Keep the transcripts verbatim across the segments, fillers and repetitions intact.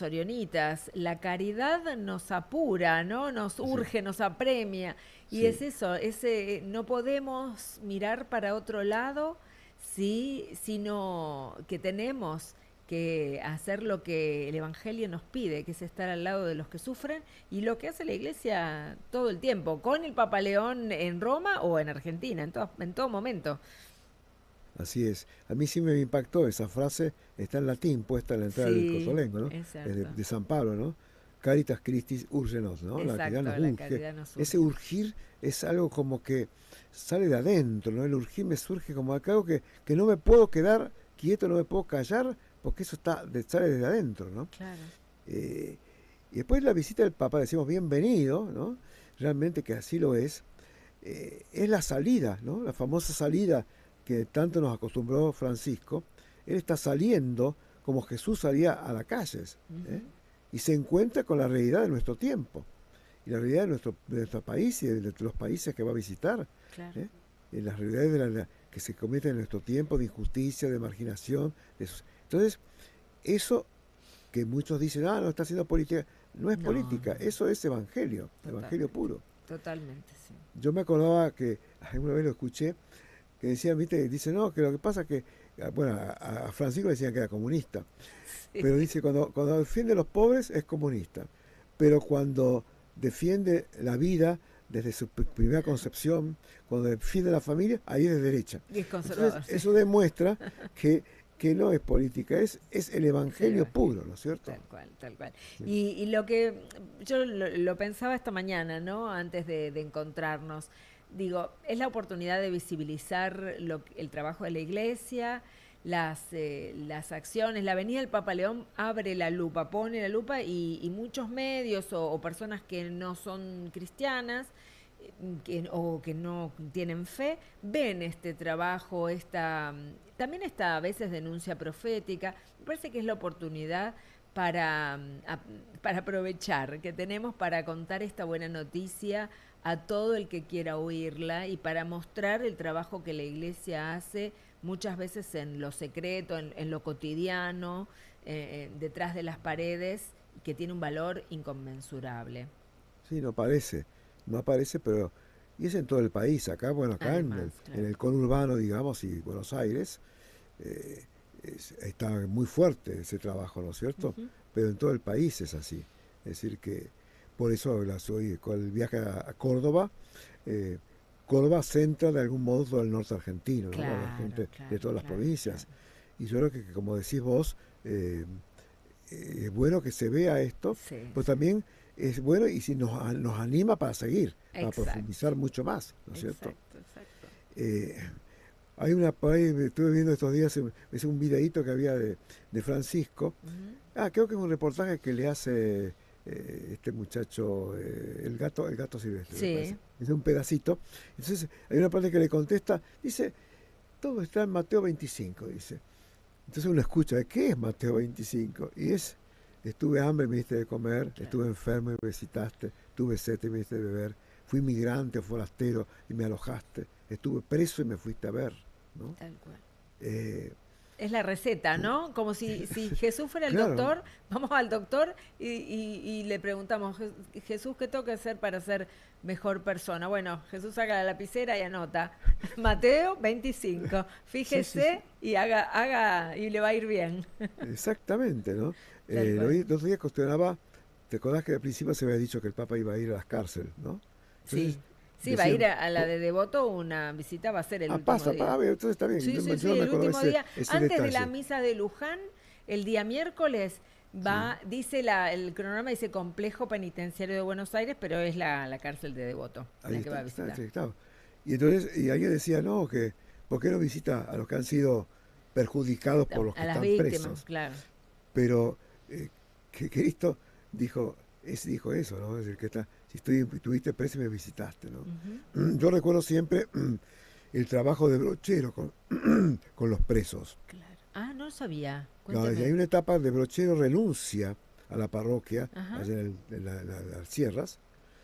los orionitas, la caridad nos apura, ¿no? Nos Sí, urge, nos apremia. Y es sí. eso, ese, no podemos mirar para otro lado, sí, sino que tenemos que hacer lo que el Evangelio nos pide, que es estar al lado de los que sufren, y lo que hace la Iglesia todo el tiempo, con el Papa León en Roma o en Argentina, en todo, en todo momento. Así es. A mí sí me impactó esa frase, está en latín, puesta en la entrada del Sí, Cosolengo, ¿no? es Es de, cierto. de San Pablo, ¿no? Caritas Christis urgenos, ¿no? La caridad nos Exacto, la urge. caridad nos Ese surge. urgir es algo como que sale de adentro, ¿no? El urgir me surge como acá, algo que, que no me puedo quedar quieto, no me puedo callar, porque eso está de- sale desde adentro, ¿no? Claro. Eh, y después la visita del Papa, decimos bienvenido, ¿no? Realmente que así lo es. Eh, es la salida, ¿no? La famosa salida que tanto nos acostumbró Francisco. Él está saliendo como Jesús salía a las calles, ¿eh? Ujú. Y se encuentra con la realidad de nuestro tiempo y la realidad de nuestro, de nuestro país y de, de los países que va a visitar, Claro. ¿eh? En las realidades de la- la- que se cometen en nuestro tiempo de injusticia, de marginación. De sus- Entonces, eso que muchos dicen, ah, no está haciendo política, no es No, política, no, eso es evangelio, evangelio totalmente. puro. Totalmente, sí. Yo me acordaba que alguna vez lo escuché, que decían, viste, dice, no, que lo que pasa es que, ah, bueno, a, a Francisco le decían que era comunista, pero Sí, dice, cuando, cuando defiende a los pobres es comunista, pero cuando defiende la vida desde su pr- primera concepción, cuando defiende a la familia, ahí es de derecha. y es Entonces, conservador, sí. eso demuestra que, que no es política, es, es el Es el evangelio Evangelio. puro, ¿no es cierto? Tal cual, tal cual. Sí. Y, y lo que yo lo, lo pensaba esta mañana, ¿no? Antes de, de encontrarnos. Digo, es la oportunidad de visibilizar lo, el trabajo de la iglesia, las, eh, las acciones. La Avenida del Papa León abre la lupa, pone la lupa y, y muchos medios o, o personas que no son cristianas eh, que, o que no tienen fe, ven este trabajo, esta, mm, también esta a veces denuncia profética. Me parece que es la oportunidad para, mm, a- para aprovechar que tenemos para contar esta buena noticia a todo el que quiera oírla y para mostrar el trabajo que la iglesia hace muchas veces en lo secreto, en, en lo cotidiano, eh, eh, detrás de las paredes, que tiene un valor inconmensurable. Sí, no parece, no aparece, pero... Y es en todo el país, acá, bueno, acá en el, Además, en claro. el conurbano, digamos, y Buenos Aires, eh, es- está muy fuerte ese trabajo, ¿no es cierto? Ujú. Pero en todo el país es así. Es decir, que por eso la soy, con el viaje a, a Córdoba, eh, Córdoba centra de algún modo todo el norte argentino, ¿no? A la Claro, gente de claro, todas las claro, provincias. claro. Y yo creo que, que como decís vos, eh, eh, es bueno que se vea esto, Sí, pero sí. también es bueno y si nos, a- nos anima para seguir, para Exacto, profundizar mucho más, ¿no es cierto? exacto, exacto. Eh, hay una, por ahí estuve viendo estos días, eh, es un videíto que había de, de Francisco. Ujú. Ah, creo que es un reportaje que le hace eh, este muchacho, eh, el gato, el gato silvestre, me parece. Sí, Es un pedacito. Entonces, hay una parte que le contesta, dice, todo está en Mateo veinticinco, dice. Entonces uno escucha, ¿qué es Mateo veinticinco? Y es, estuve hambre, me diste de comer, claro, estuve enfermo y me visitaste, tuve sed y me diste de beber, fui migrante o forastero y me alojaste, estuve preso y me fuiste a ver, ¿no? tal cual. Eh, Es la receta, ¿no? Como si, si Jesús fuera el claro, doctor, vamos al doctor y, y- y le preguntamos, "Je- Jesús, ¿qué tengo que hacer para ser mejor persona? Bueno, Jesús saca la lapicera y anota, Mateo veinticinco, sí, sí, sí, fíjese y haga, haga, y le va a ir bien. exactamente, ¿no? Tal Eh, el cual. otro día cuestionaba, ¿te acordás que al principio se había dicho que el Papa iba a ir a las cárceles, ¿no? Entonces Sí, sí, va a ir decían, a, a la po- de Devoto, una visita va a ser el ah, último pasa, día. pa- ah, bien, entonces está bien, Sí, yo, sí, yo sí, no me el acordaba último ese, día, ese antes de la detalle, misa de Luján, el día miércoles, sí. va, dice la, el cronograma dice Complejo Penitenciario de Buenos Aires, pero es la, la cárcel de Devoto, Ahí la que va está, a está, visitar. está, está. Y entonces, y alguien decía, no, que ¿por qué no visita a los que han sido perjudicados por los A que las están víctimas, presos? claro. Pero eh, que Cristo dijo, es, dijo eso, ¿no? Es decir, que está, si estoy, estuviste preso y me visitaste, ¿no? Ujú, Yo recuerdo siempre el trabajo de Brochero con, con los presos. claro. Ah, no sabía, No, hay cuénteme. una etapa de Brochero renuncia a la parroquia, Ajá, allá en, el- en la- la- las sierras,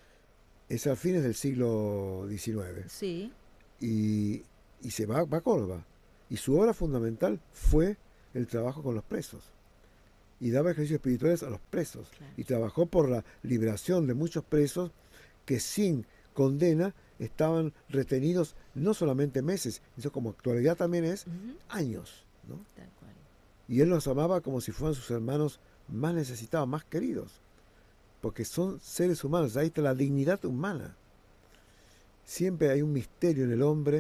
es a fines del siglo diecinueve. sí, y, y se va, va a Córdoba. Y su obra fundamental fue el trabajo con los presos. y daba ejercicios espirituales a los presos. Claro. Y trabajó por la liberación de muchos presos que sin condena estaban retenidos no solamente meses, eso como actualidad también es, Ujú. años, ¿no? Tal cual. Y él los amaba como si fueran sus hermanos más necesitados, más queridos, porque son seres humanos, ahí está la dignidad humana. Siempre hay un misterio en el hombre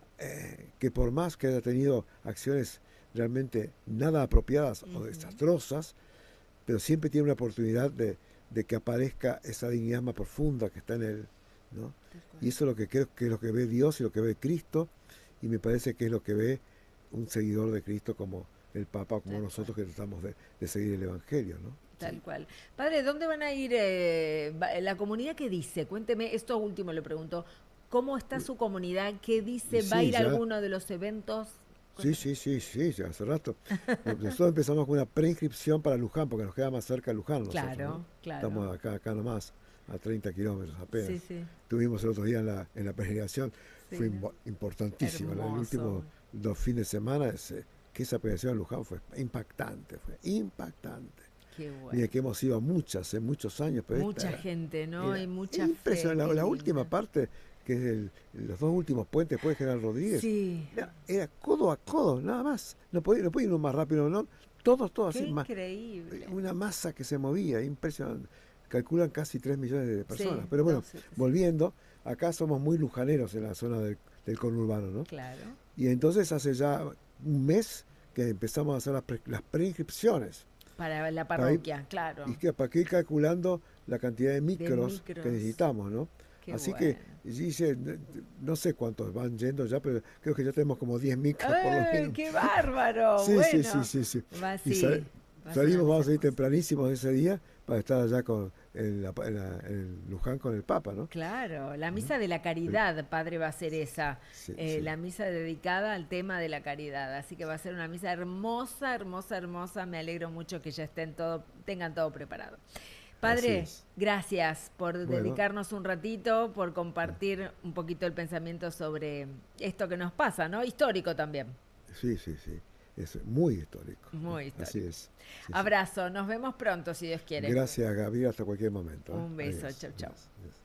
eh, que por más que haya tenido acciones realmente nada apropiadas o Ujú. desastrosas, pero siempre tiene una oportunidad de, de que aparezca esa dignidad más profunda que está en él, ¿no? Tal cual. Y eso es lo que creo que es lo que ve Dios y lo que ve Cristo, y me parece que es lo que ve un seguidor de Cristo como el Papa, como Tal nosotros cual. que tratamos de, de seguir el Evangelio, ¿no? Tal Sí. cual. Padre, ¿dónde van a ir eh, va- la comunidad? ¿Qué dice? Cuénteme, esto último le pregunto. ¿Cómo está su comunidad? ¿Qué dice? ¿Va a Sí, ir a ya, alguno de los eventos? sí, Cuénteme. sí, sí, sí, ya hace rato. No- Nosotros empezamos con una preinscripción para Luján, porque nos queda más cerca de Luján nosotros, ¿no? Claro, claro. Estamos acá, acá nomás, a treinta kilómetros Sí, apenas. sí, Tuvimos el otro día en la, en la peregrinación, sí, fue ¿no? impo- importantísima. la- El Hermoso. último dos fines de semana, ese- que esa peregrinación en Luján fue impactante, fue impactante. Qué Mira bueno. que hemos ido a muchas, hace muchos años, pero esta Mucha era, gente, ¿no? era Y mucha fe, impresionante. La, qué la última linda. parte, que es el- los dos últimos puentes después de General Rodríguez, Sí, era, era codo a codo, nada más. No podía, no podía ir uno más rápido, no. Todos, todos qué así, más, increíble. una masa que se movía, impresionante. Calculan casi tres millones de personas. Sí, Pero bueno, dos setecientos. volviendo, acá somos muy lujaneros en la zona del, del conurbano, ¿no? Claro. Y entonces hace ya un mes que empezamos a hacer las, pre- las preinscripciones. Para la Para ir, parroquia, y claro. que para que ir calculando la cantidad de De micros que micros. necesitamos, ¿no? Qué Así que bueno. dice, n- no sé cuántos van yendo ya, pero creo que ya tenemos como diez micros por lo ¡Ay, menos. qué bárbaro! Sí, sí, sí, Bueno, sí, sí. va Y sal- así. Va a ser una salimos, misa vamos a ir hermosa. tempranísimos ese día para estar allá con en, la, en, la- en Luján con el Papa, ¿no? Claro, la Ujú. misa de la El- caridad, padre, va a ser esa, Sí, eh, sí. la misa dedicada al tema de la caridad. Así que va a ser una misa hermosa, hermosa, hermosa. Me alegro mucho que ya estén todo, tengan todo preparado. Así Padre, es. gracias por Bueno, dedicarnos un ratito, por compartir un poquito el pensamiento sobre esto que nos pasa, ¿no? Histórico también, sí, sí, sí. Es muy histórico. muy Así histórico. es. Sí, sí. Abrazo, nos vemos pronto si Dios quiere. Gracias, Gaby, hasta cualquier momento. ¿Eh? Un beso, Adiós, chau, chau. adiós, adiós.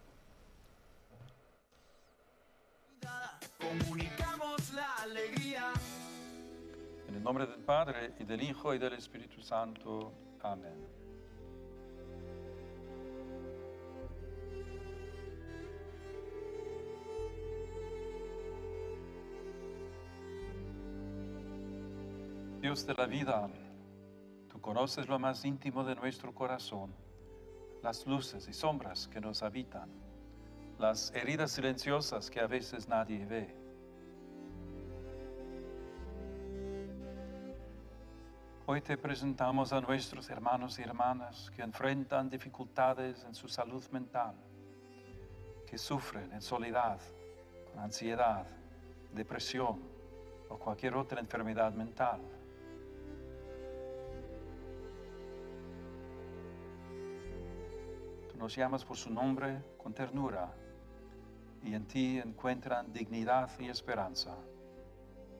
Comunicamos la alegría. En el nombre del Padre, y del Hijo, y del Espíritu Santo. Amén. Dios de la vida, tú conoces lo más íntimo de nuestro corazón, las luces y sombras que nos habitan, las heridas silenciosas que a veces nadie ve. Hoy te presentamos a nuestros hermanos y hermanas que enfrentan dificultades en su salud mental, que sufren en soledad, con ansiedad, depresión o cualquier otra enfermedad mental. Tú nos llamas por su nombre con ternura y en ti encuentran dignidad y esperanza.